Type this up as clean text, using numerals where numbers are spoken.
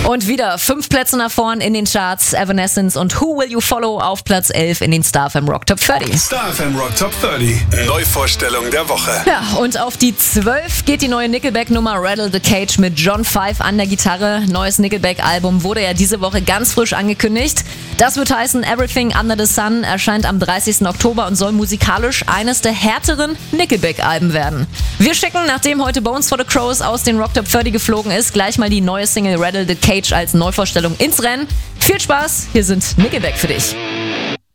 Und wieder 5 Plätze nach vorn in den Charts. Evanescence und Who Will You Follow auf Platz 11 in den Star FM Rock Top 30. Star FM Rock Top 30. Neuvorstellung der Woche. Ja, und auf die 12 geht die neue Nickelback-Nummer Rattle the Cage mit John Five an der Gitarre. Neues Nickelback-Album wurde ja diese Woche ganz frisch angekündigt. Das wird heißen Everything Under the Sun, erscheint am 30. Oktober und soll musikalisch eines der härteren Nickelback-Alben werden. Wir schicken, nachdem heute Bones for the Crows aus den Rock Top 30 geflogen ist, gleich mal die neue Single Rattle the Cage als Neuvorstellung ins Rennen. Viel Spaß, hier sind Nickelback für dich.